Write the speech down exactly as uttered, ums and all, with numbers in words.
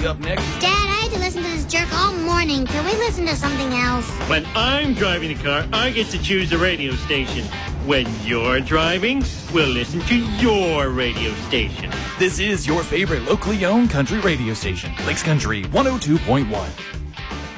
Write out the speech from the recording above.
Coming up next. Dad, I had to listen to this jerk all morning. Can we listen to something else? When I'm driving the car, I get to choose the radio station. When you're driving, we'll listen to your radio station. This is your favorite locally owned country radio station, Lakes Country one oh two point one.